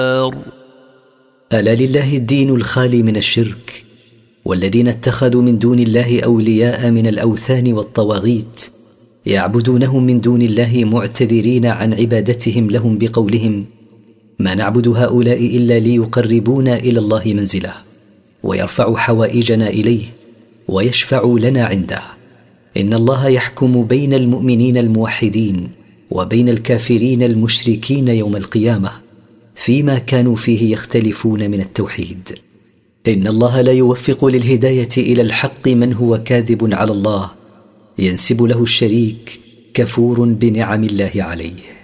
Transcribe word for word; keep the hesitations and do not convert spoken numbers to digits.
ألا لله الدين الخالي من الشرك، والذين اتخذوا من دون الله أولياء من الأوثان والطواغيت يعبدونهم من دون الله معتذرين عن عبادتهم لهم بقولهم: ما نعبد هؤلاء إلا ليقربونا إلى الله منزله ويرفع حوائجنا إليه ويشفع لنا عنده. إن الله يحكم بين المؤمنين الموحدين وبين الكافرين المشركين يوم القيامة فيما كانوا فيه يختلفون من التوحيد. إن الله لا يوفق للهداية إلى الحق من هو كاذب على الله ينسب له الشريك كفور بنعم الله عليه.